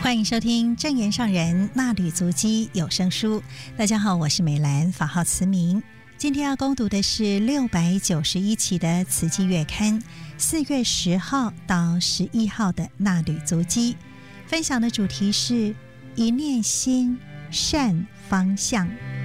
欢迎收听正言上人纳履足迹有声书。大家好，我是美兰，法号慈明。今天要攻读的是691期的慈济月刊4月10号到11号的纳履足迹，分享的主题是一念心善方向。